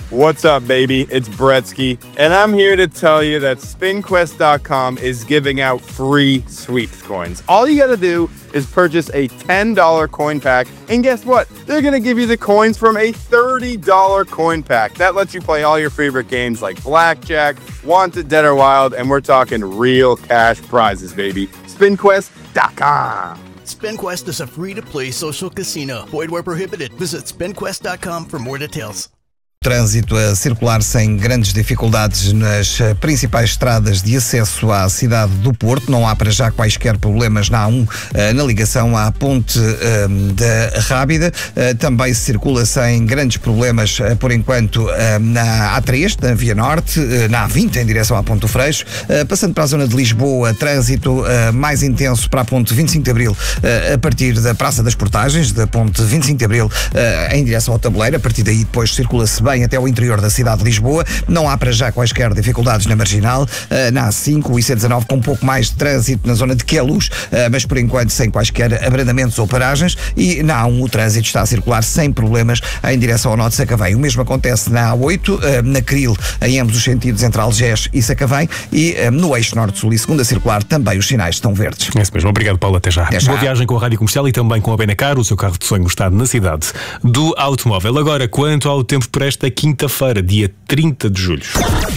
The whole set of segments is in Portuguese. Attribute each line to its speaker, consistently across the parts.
Speaker 1: What's up, baby? It's Bretsky, and I'm here to tell you that SpinQuest.com is giving out free sweeps coins. All you gotta do is purchase a $10 coin pack, and guess what? They're gonna give you the coins from a $30 coin pack. That lets you play all your favorite games like Blackjack, Wanted, Dead or Wild, and we're talking real cash prizes, baby. SpinQuest.com.
Speaker 2: SpinQuest is a free-to-play social casino. Void where prohibited. Visit SpinQuest.com for more details.
Speaker 3: Trânsito a circular sem grandes dificuldades nas principais estradas de acesso à cidade do Porto. Não há para já quaisquer problemas na A1 na ligação à ponte da Rábida. Também se circula sem grandes problemas por enquanto na A3, na Via Norte, na A20 em direção à Ponte do Freixo. Passando para a zona de Lisboa, trânsito mais intenso para a ponte 25 de Abril a partir da Praça das Portagens, da ponte 25 de Abril em direção ao Tabuleiro. A partir daí depois circula-se bem até o interior da cidade de Lisboa. Não há para já quaisquer dificuldades na Marginal, na A5, o IC19 com um pouco mais de trânsito na zona de Queluz, mas por enquanto sem quaisquer abrandamentos ou paragens, e na A1 o trânsito está a circular sem problemas em direção ao Nó de Sacavém. O mesmo acontece na A8, na Cril, em ambos os sentidos entre Algés e Sacavém, e no eixo norte-sul e segunda circular também os sinais estão verdes.
Speaker 4: É isso mesmo. Obrigado, Paulo. Até já.
Speaker 3: Até já.
Speaker 4: Boa viagem com a Rádio Comercial e também com a Benacar, o seu carro de sonho está na cidade do automóvel. Agora, quanto ao tempo para esta quinta-feira, dia 30 de julho.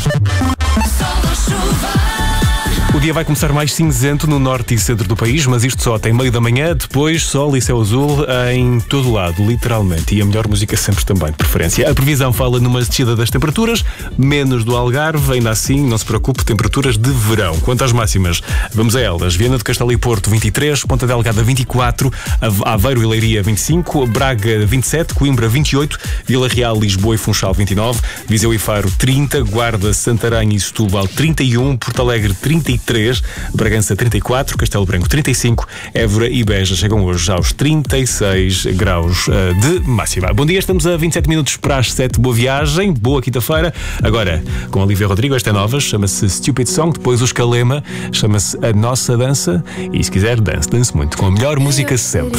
Speaker 4: O dia vai começar mais cinzento no norte e centro do país, mas isto só até meio da manhã, depois sol e céu azul em todo o lado, literalmente. E a melhor música sempre também, de preferência. A previsão fala numa descida das temperaturas, menos do Algarve, ainda assim, não se preocupe, temperaturas de verão. Quanto às máximas, vamos a elas. Viana do Castelo e Porto, 23, Ponta Delgada, 24, Aveiro e Leiria, 25, Braga, 27, Coimbra, 28, Vila Real, Lisboa e Funchal, 29, Viseu e Faro, 30, Guarda, Santarém e Setúbal, 31, Porto Alegre, 33, Bragança 34, Castelo Branco 35, Évora e Beja chegam hoje aos 36 graus de máxima. Bom dia, estamos a 27 minutos para as 7. Boa viagem, boa quinta-feira. Agora, com a Olivia Rodrigo, esta é nova, chama-se Stupid Song, depois o Escalema, chama-se A Nossa Dança, e se quiser, dance muito, com a melhor música sempre.